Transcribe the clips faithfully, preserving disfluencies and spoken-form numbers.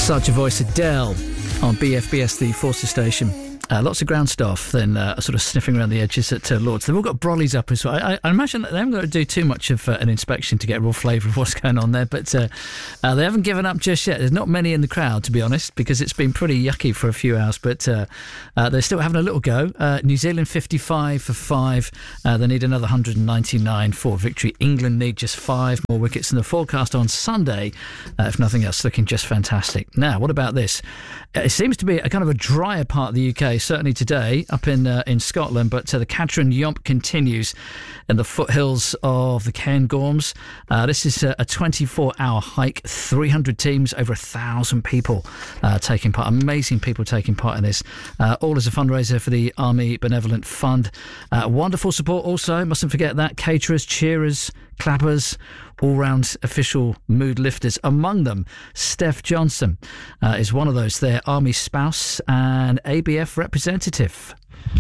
Such a Voice, Adele on B F B S, the Forces station. Uh, lots of ground staff then uh, sort of sniffing around the edges at uh, Lords. They've all got brollies up as well. I, I imagine that they haven't got to do too much of uh, an inspection to get a real flavour of what's going on there, but uh, uh, they haven't given up just yet. There's not many in the crowd, to be honest, because it's been pretty yucky for a few hours, but uh, uh, they're still having a little go. Uh, New Zealand fifty-five for five. Uh, they need another one hundred ninety-nine for victory. England need just five more wickets in the forecast on Sunday, uh, if nothing else, looking just fantastic. Now, what about this? It seems to be a kind of a drier part of the U K, certainly today up in uh, in Scotland, but uh, the Catrin Yomp continues in the foothills of the Cairngorms. Uh, this is a, a twenty-four hour hike, three hundred teams, over a thousand people uh, taking part. Amazing people taking part in this. Uh, all as a fundraiser for the Army Benevolent Fund. Uh, wonderful support also, mustn't forget that. Caterers, cheerers, clappers, all-round official mood lifters. Among them, Steph Johnson uh, is one of those there, Army spouse and A B F representative.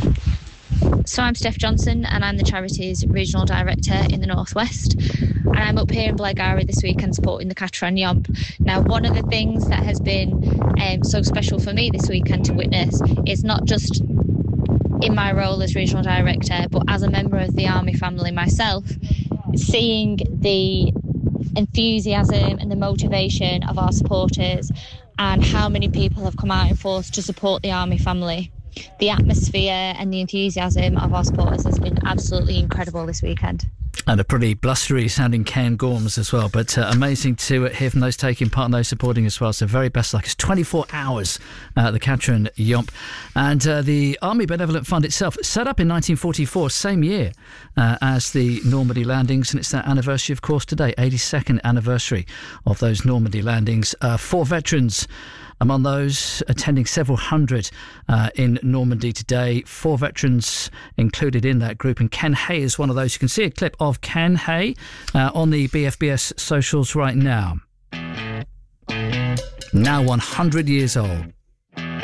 So I'm Steph Johnson and I'm the charity's regional director in the Northwest, and I'm up here in Blairgowrie this weekend supporting the Catrin Yomp. Now, one of the things that has been um, so special for me this weekend to witness is not just in my role as regional director, but as a member of the Army family myself, seeing the enthusiasm and the motivation of our supporters and how many people have come out in force to support the Army family. The atmosphere and the enthusiasm of our supporters has been absolutely incredible this weekend. And a pretty blustery sounding Cairngorms as well, but uh, amazing to hear from those taking part and those supporting as well. So very best luck. It's twenty-four hours, uh, the Catrin Yomp. And uh, the Army Benevolent Fund itself, set up in nineteen forty-four, same year uh, as the Normandy landings, and it's that anniversary, of course, today, eighty-second anniversary of those Normandy landings. Uh, four veterans among those, attending several hundred uh, in Normandy today. Four veterans included in that group, and Ken Hay is one of those. You can see a clip of Ken Hay uh, on the B F B S socials right now. Now one hundred years old.